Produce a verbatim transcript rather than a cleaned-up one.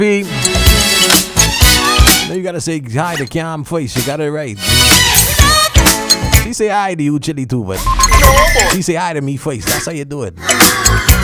See? Now you gotta say hi to Cam first. You got it right. She say hi to you, Chili, too, but she say hi to me first. That's how you do it.